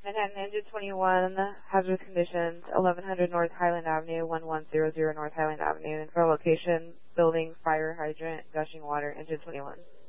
Manhattan Engine 21, hazardous conditions, 1100 North Highland Avenue, 1100 North Highland Avenue. Info location, building, fire hydrant, gushing water, Engine 21.